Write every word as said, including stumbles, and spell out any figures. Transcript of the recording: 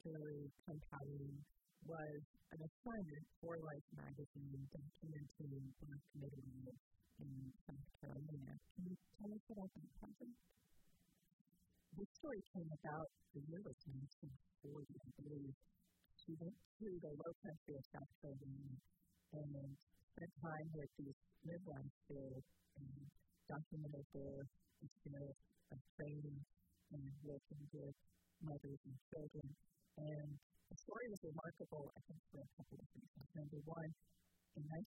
compiling was an assignment for Life magazine documenting Black midwives in South Carolina. Can you tell us about that project? This story came about, the year was nineteen forty, I believe. She went to the low country of South Carolina and spent time with these midwives there and documented their experience of training and working with mothers and children. And the story was remarkable, I think, for a couple of reasons. Number one, in nineteen